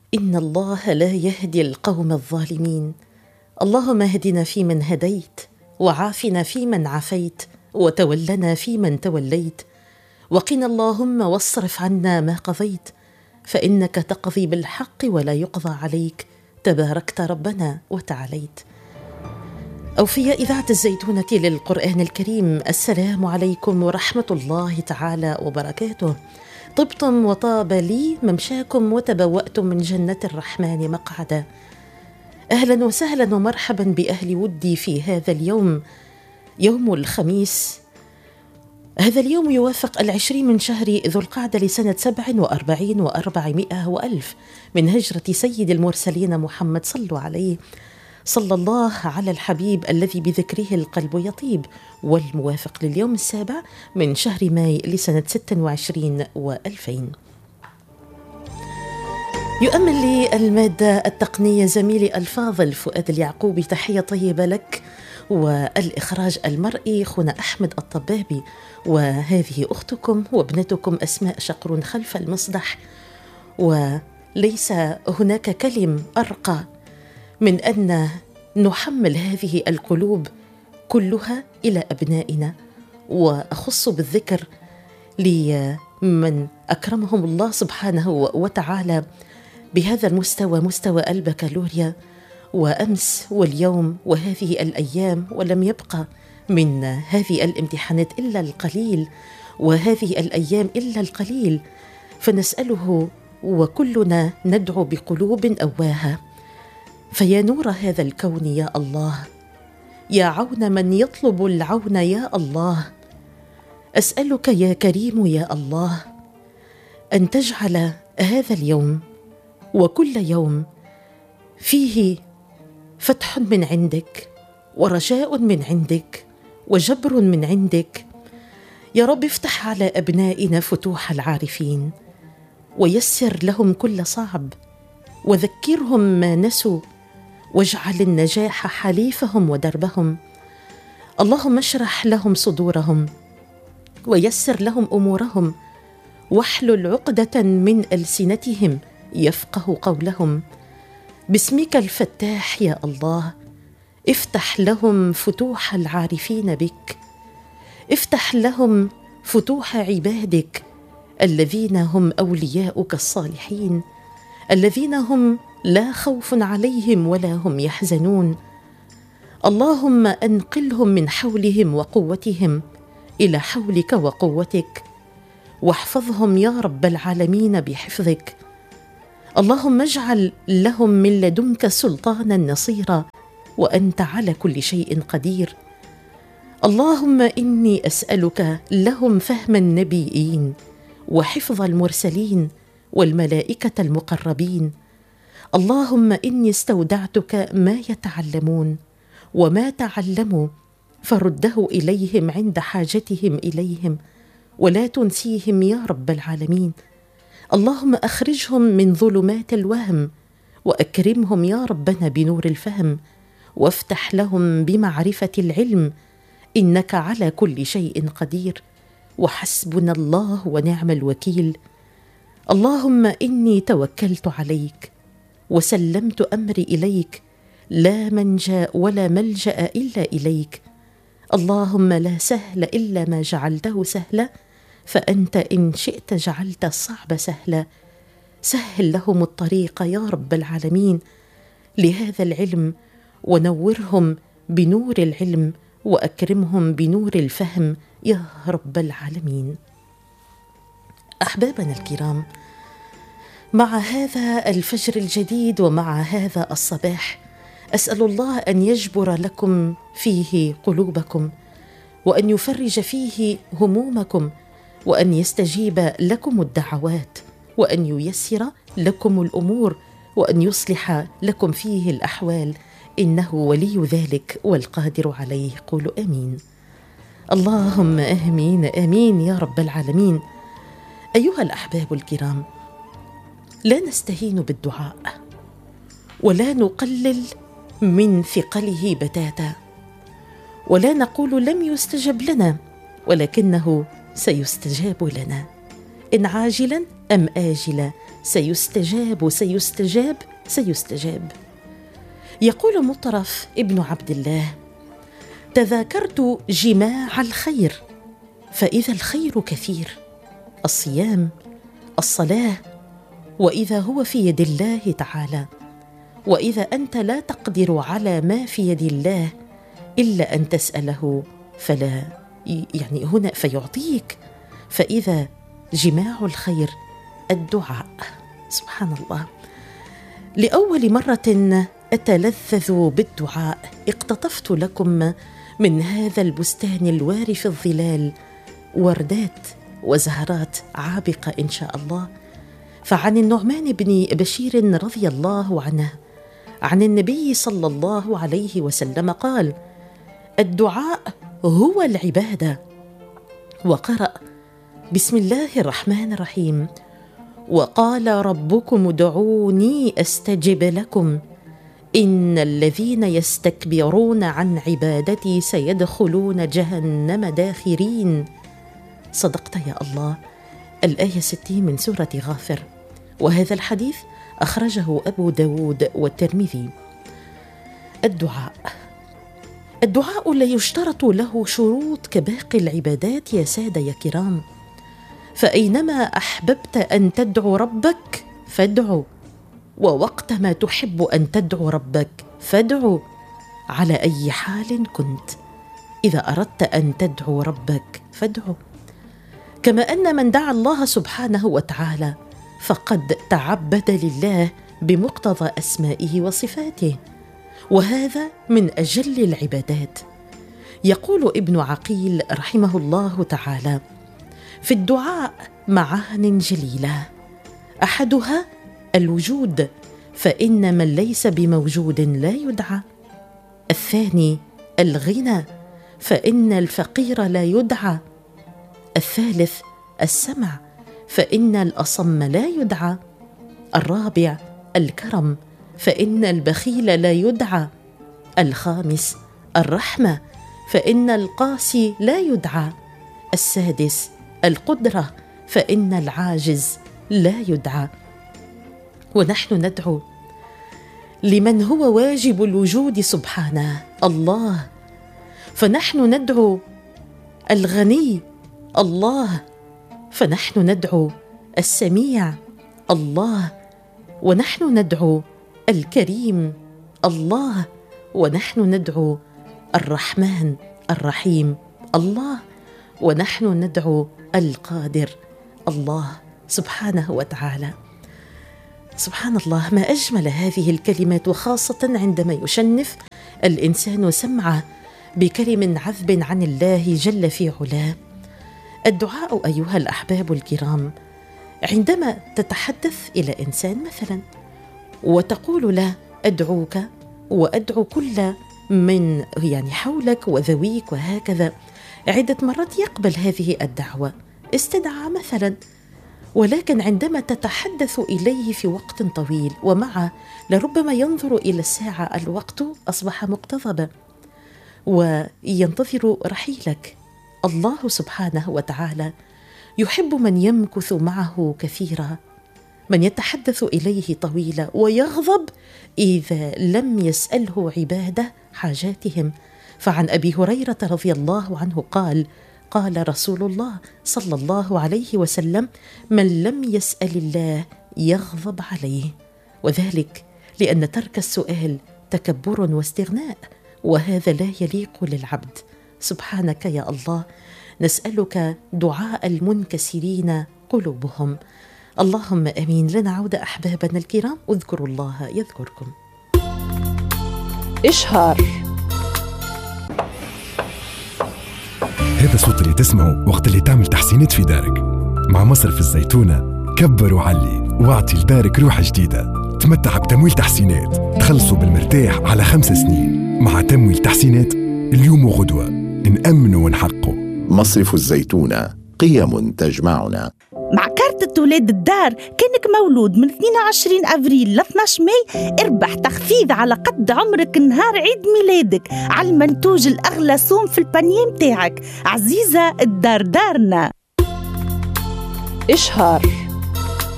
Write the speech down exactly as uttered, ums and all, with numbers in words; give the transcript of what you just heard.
إن الله لا يهدي القوم الظالمين. اللهم اهدنا فيمن هديت، وعافنا فيمن عافيت، وتولنا فيمن توليت، وقنا اللهم واصرف عنا ما قضيت، فإنك تقضي بالحق ولا يقضى عليك، تباركت ربنا وتعاليت. أوفياء إذاعة الزيتونة للقرآن الكريم، السلام عليكم ورحمة الله تعالى وبركاته. طبتم وطاب لي ممشاكم وتبوأتم من جنة الرحمن مقعدا. أهلا وسهلا ومرحبا بأهل ودي في هذا اليوم، يوم الخميس. هذا اليوم يوافق العشرين من شهر ذو القعدة لسنة سبع وأربعين وأربعمائة وألف من هجرة سيد المرسلين محمد، صلوا عليه. صلى الله على الحبيب الذي بذكره القلب يطيب، والموافق لليوم السابع من شهر ماي لسنة ستة وعشرين وألفين. يؤمن لي المادة التقنية زميلي الفاضل فؤاد اليعقوبي، تحية طيبة لك، والإخراج المرئي خونا أحمد الطبابي، وهذه أختكم وابنتكم أسماء شقرون خلف المصدح. وليس هناك كلم أرقى من أن نحمل هذه القلوب كلها إلى أبنائنا، وأخص بالذكر لمن أكرمهم الله سبحانه وتعالى بهذا المستوى، مستوى البكالوريا، وأمس واليوم وهذه الأيام، ولم يبقى من هذه الامتحانات إلا القليل، وهذه الأيام إلا القليل. فنسأله وكلنا ندعو بقلوب أواها، فيا نور هذا الكون يا الله، يا عون من يطلب العون يا الله، أسألك يا كريم يا الله أن تجعل هذا اليوم وكل يوم فيه فتح من عندك، ورجاء من عندك، وجبر من عندك. يا رب افتح على أبنائنا فتوح العارفين، ويسر لهم كل صعب، وذكرهم ما نسوا، واجعل النجاح حليفهم ودربهم. اللهم اشرح لهم صدورهم، ويسر لهم أمورهم، واحلل عقدة من ألسنتهم يفقه قولهم. باسمك الفتاح يا الله افتح لهم فتوح العارفين بك، افتح لهم فتوح عبادك الذين هم أولياؤك الصالحين، الذين هم لا خوف عليهم ولا هم يحزنون. اللهم أنقلهم من حولهم وقوتهم إلى حولك وقوتك، واحفظهم يا رب العالمين بحفظك. اللهم اجعل لهم من لدنك سلطانا نصيرا، وأنت على كل شيء قدير. اللهم إني أسألك لهم فهم النبيين، وحفظ المرسلين، والملائكة المقربين. اللهم إني استودعتك ما يتعلمون، وما تعلموا فرده إليهم عند حاجتهم إليهم، ولا تنسيهم يا رب العالمين. اللهم أخرجهم من ظلمات الوهم، وأكرمهم يا ربنا بنور الفهم، وافتح لهم بمعرفة العلم، إنك على كل شيء قدير، وحسبنا الله ونعم الوكيل. اللهم إني توكلت عليك وسلمت أمري إليك، لا منجا ولا ملجأ إلا إليك. اللهم لا سهل إلا ما جعلته سهلا، فأنت إن شئت جعلت الصعب سهلا. سهل لهم الطريق يا رب العالمين لهذا العلم، ونورهم بنور العلم، وأكرمهم بنور الفهم يا رب العالمين. أحبابنا الكرام، مع هذا الفجر الجديد ومع هذا الصباح، أسأل الله أن يجبر لكم فيه قلوبكم، وأن يفرج فيه همومكم، وأن يستجيب لكم الدعوات، وأن ييسر لكم الأمور، وأن يصلح لكم فيه الأحوال، إنه ولي ذلك والقادر عليه. قولوا آمين. اللهم آمين آمين يا رب العالمين. أيها الأحباب الكرام، لا نستهين بالدعاء، ولا نقلل من ثقله بتاتا، ولا نقول لم يستجب لنا، ولكنه سيستجاب لنا إن عاجلا أم آجلا سيستجاب سيستجاب سيستجاب. يقول مطرف ابن عبد الله: تذاكرت جماع الخير فإذا الخير كثير، الصيام، الصلاة، وإذا هو في يد الله تعالى، وإذا أنت لا تقدر على ما في يد الله إلا أن تسأله فلا يعني هنا فيعطيك. فإذا جماع الخير الدعاء. سبحان الله. لأول مرة أتلذذ بالدعاء اقتطفت لكم من هذا البستان الواري في الظلال وردات وزهرات عابقة إن شاء الله. فعن النعمان بن بشير رضي الله عنه عن النبي صلى الله عليه وسلم قال: الدعاء هو العبادة. وقرأ: بسم الله الرحمن الرحيم: وقال ربكم ادعوني أستجب لكم إن الذين يستكبرون عن عبادتي سيدخلون جهنم داخرين. صدقت يا الله. الآية ستين من سورة غافر. وهذا الحديث أخرجه أبو داود والترمذي. الدعاء الدعاء لا يشترط له شروط كباقي العبادات يا سادة يا كرام. فأينما أحببت أن تدعو ربك فادعو، ووقت ما تحب أن تدعو ربك فادعو، على أي حال كنت. إذا أردت أن تدعو ربك فادعو. كما أن من دعا الله سبحانه وتعالى فقد تعبد لله بمقتضى أسمائه وصفاته، وهذا من أجل العبادات. يقول ابن عقيل رحمه الله تعالى: في الدعاء معان جليلة، أحدها الوجود، فإن من ليس بموجود لا يدعى. الثاني الغنى، فإن الفقير لا يدعى. الثالث السمع، فإن الأصم لا يدعى. الرابع الكرم، فإن البخيل لا يدعى. الخامس الرحمة، فإن القاسي لا يدعى. السادس القدرة، فإن العاجز لا يدعى. ونحن ندعو لمن هو واجب الوجود سبحانه، الله، فنحن ندعو الغني، الله، فنحن ندعو السميع، الله، ونحن ندعو الكريم، الله، ونحن ندعو الرحمن الرحيم، الله، ونحن ندعو القادر، الله سبحانه وتعالى. سبحان الله، ما أجمل هذه الكلمات، وخاصة عندما يشنف الإنسان سمعه بكلم عذب عن الله جل في علاه. الدعاء أيها الأحباب الكرام، عندما تتحدث إلى إنسان مثلا وتقول له أدعوك وأدعو كل من يعني حولك وذويك وهكذا، عدة مرات يقبل هذه الدعوة، استدعى مثلا، ولكن عندما تتحدث إليه في وقت طويل ومعه لربما ينظر إلى الساعة، الوقت أصبح مقتضبا وينتظر رحيلك. الله سبحانه وتعالى يحب من يمكث معه كثيرا، من يتحدث إليه طويلا، ويغضب إذا لم يسأله عباده حاجاتهم. فعن أبي هريرة رضي الله عنه قال: قال رسول الله صلى الله عليه وسلم: من لم يسأل الله يغضب عليه. وذلك لأن ترك السؤال تكبر واستغناء، وهذا لا يليق للعبد. سبحانك يا الله، نسألك دعاء المنكسرين قلوبهم. اللهم آمين. لنعود أحبابنا الكرام، اذكروا الله يذكركم. إشهار. هذا الصوت اللي تسمعه وقت اللي تعمل تحسينات في دارك. مع مصرف الزيتونة كبر وعلي واعطي لدارك روح جديدة. تمتع بتمويل تحسينات تخلصوا بالمرتاح على خمس سنين. مع تمويل تحسينات اليوم وغدوة نأمنوا ونحققوا. مصرف الزيتونة، قيم تجمعنا. مع كارتة ولاد الدار، كأنك مولود من اثنين وعشرين أفريل ل اثني عشر ماي اربح تخفيض على قد عمرك نهار عيد ميلادك على المنتوج الأغلى سوم في البانيه متاعك. عزيزة، الدار دارنا. إشهار.